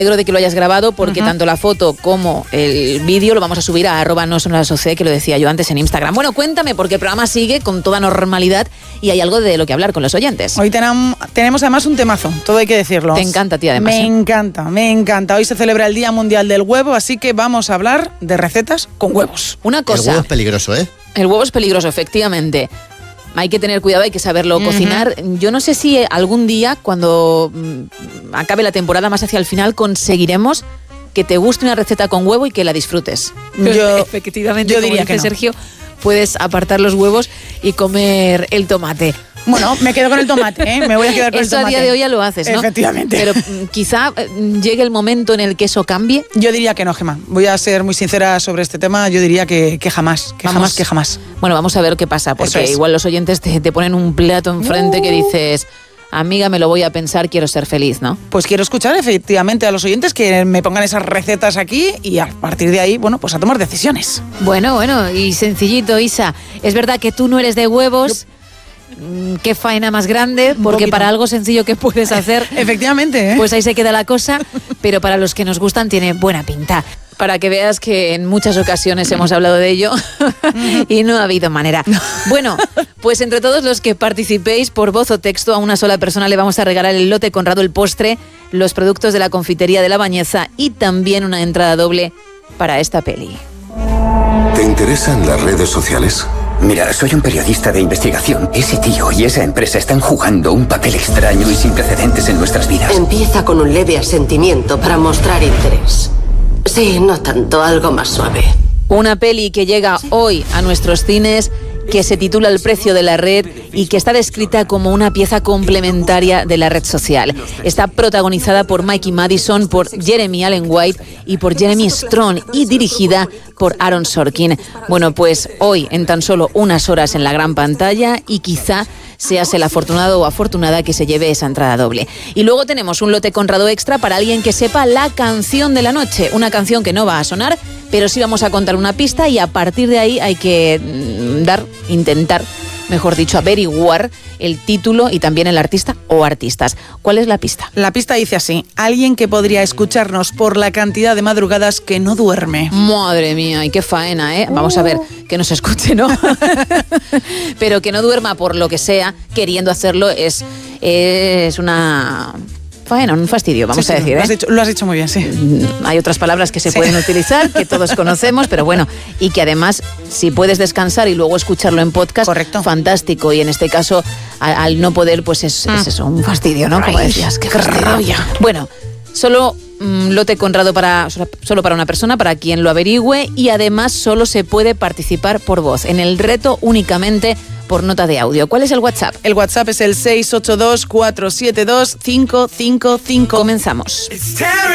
alegro de que lo hayas grabado porque tanto la foto como el vídeo lo vamos a subir a @nosonlasociedad, que lo decía yo antes en Instagram. Bueno, cuéntame, porque el programa sigue con toda normalidad y hay algo de lo que hablar con los oyentes. Hoy tenemos además un temazo, todo hay que decirlo. Te encanta a ti además. Me encanta. Hoy se celebra el Día Mundial del Huevo, así que vamos a hablar de recetas con huevos. Una cosa. El huevo es peligroso, ¿eh? El huevo es peligroso, efectivamente. Hay que tener cuidado, hay que saberlo cocinar. Yo no sé si algún día, cuando acabe la temporada más hacia el final, conseguiremos que te guste una receta con huevo y que la disfrutes. Efectivamente, yo diría que no. Sergio, puedes apartar los huevos y comer el tomate. Bueno, me quedo con el tomate, ¿eh? Me voy a quedar con el tomate. Eso a día de hoy ya lo haces, ¿no? Efectivamente. Pero quizá llegue el momento en el que eso cambie. Yo diría que no, Gemma. Voy a ser muy sincera sobre este tema. Yo diría que jamás. Bueno, vamos a ver qué pasa, porque igual los oyentes te ponen un plato enfrente que dices... Amiga, me lo voy a pensar, quiero ser feliz, ¿no? Pues quiero escuchar efectivamente a los oyentes que me pongan esas recetas aquí y a partir de ahí, bueno, pues a tomar decisiones. Bueno, y sencillito, Isa. Es verdad que tú no eres de huevos... Qué faena más grande, porque para algo sencillo que puedes hacer, efectivamente, pues ahí se queda la cosa, pero para los que nos gustan tiene buena pinta. Para que veas que en muchas ocasiones hemos hablado de ello y no ha habido manera. Bueno, pues entre todos los que participéis por voz o texto, a una sola persona le vamos a regalar el lote Conrado, el postre, los productos de la confitería de La Bañeza y también una entrada doble para esta peli. ¿Te interesan las redes sociales? Mira, soy un periodista de investigación. Ese tío y esa empresa están jugando un papel extraño y sin precedentes en nuestras vidas. Empieza con un leve asentimiento para mostrar interés. Sí, no tanto, algo más suave. Una peli que llega hoy a nuestros cines, que se titula El precio de la red y que está descrita como una pieza complementaria de la red social. Está protagonizada por Mikey Madison, por Jeremy Allen White y por Jeremy Strong y dirigida por Aaron Sorkin. Bueno, pues hoy en tan solo unas horas en la gran pantalla y quizá seas el afortunado o afortunada que se lleve esa entrada doble. Y luego tenemos un lote Conrado extra para alguien que sepa la canción de la noche. Una canción que no va a sonar, pero sí vamos a contar una pista y a partir de ahí hay que intentar, mejor dicho, averiguar el título y también el artista o artistas. ¿Cuál es la pista? La pista dice así: alguien que podría escucharnos por la cantidad de madrugadas que no duerme. Madre mía, y qué faena, ¿eh? Vamos a ver, que nos escuche, ¿no? Pero que no duerma por lo que sea, queriendo hacerlo, es una... faena, un fastidio, vamos a decir, ¿eh? Lo has dicho muy bien, sí. Hay otras palabras que se pueden utilizar, que todos conocemos, pero bueno, y que además, si puedes descansar y luego escucharlo en podcast, correcto, fantástico. Y en este caso, al no poder, pues es eso, un fastidio, ¿no? Como decías, qué rabia. Bueno, solo lote Conrado solo para una persona, para quien lo averigüe, y además solo se puede participar por voz. En el reto únicamente por nota de audio. ¿Cuál es el WhatsApp? El WhatsApp es el 682-472-555. Comenzamos.